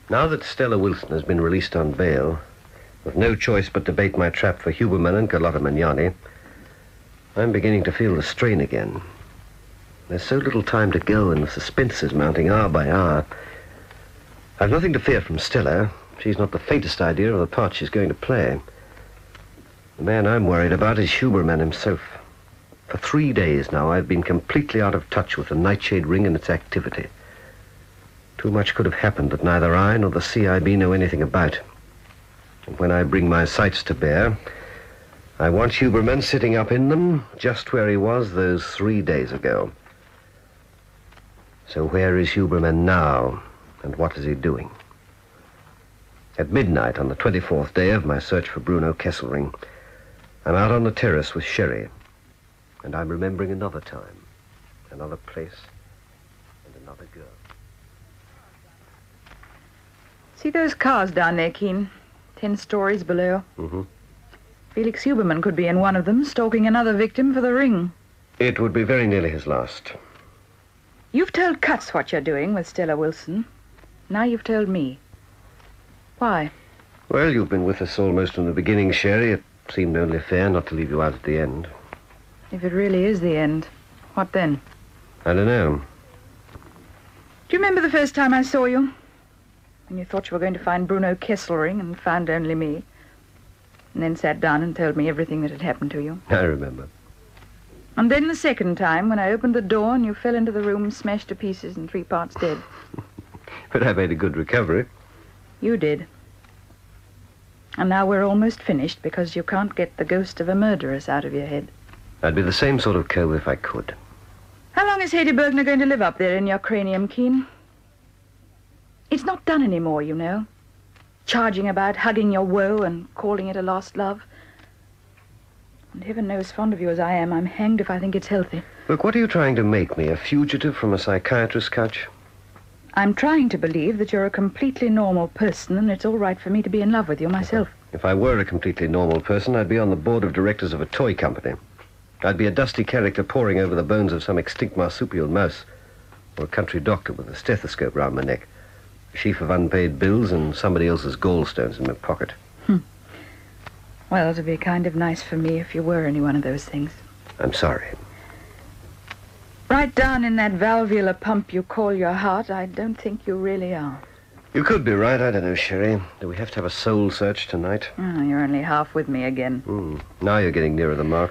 Now that Stella Wilson has been released on bail, with no choice but to bait my trap for Huberman and Carlotta Magnani, I'm beginning to feel the strain again. There's so little time to go, and the suspense is mounting hour by hour. I've nothing to fear from Stella. She's not the faintest idea of the part she's going to play. The man I'm worried about is Huberman himself. For 3 days now, I've been completely out of touch with the Nightshade Ring and its activity. Too much could have happened that neither I nor the CIB know anything about. And when I bring my sights to bear, I want Huberman sitting up in them just where he was those 3 days ago. So where is Huberman now, and what is he doing? At midnight on the 24th day of my search for Bruno Kesselring, I'm out on the terrace with Sherry, and I'm remembering another time, another place, and another girl. See those cars down there, Keene? 10 stories below. Mm-hmm. Felix Huberman could be in one of them, stalking another victim for the ring. It would be very nearly his last. You've told Cutts what you're doing with Stella Wilson. Now you've told me. Why? Well, you've been with us almost from the beginning, Sherry. It seemed only fair not to leave you out at the end. If it really is the end, what then? I don't know. Do you remember the first time I saw you? When you thought you were going to find Bruno Kesselring and found only me. And then sat down and told me everything that had happened to you. I remember. And then the second time, when I opened the door and you fell into the room smashed to pieces and 3 parts dead. But I made a good recovery. You did. And now we're almost finished because you can't get the ghost of a murderess out of your head. I'd be the same sort of cove if I could. How long is Hedy Bergner going to live up there in your cranium, Keene? It's not done anymore, you know. Charging about, hugging your woe and calling it a lost love. And heaven knows, fond of you as I am, I'm hanged if I think it's healthy. Look, what are you trying to make me, a fugitive from a psychiatrist's couch? I'm trying to believe that you're a completely normal person and it's all right for me to be in love with you myself. If I were a completely normal person, I'd be on the board of directors of a toy company. I'd be a dusty character poring over the bones of some extinct marsupial mouse, or a country doctor with a stethoscope round my neck, a sheaf of unpaid bills and somebody else's gallstones in my pocket. Well, it'd be kind of nice for me if you were any one of those things. I'm sorry. Right down in that valvular pump you call your heart, I don't think you really are. You could be right. I don't know, Sherry. Do we have to have a soul search tonight? Oh, you're only half with me again. Now you're getting nearer the mark.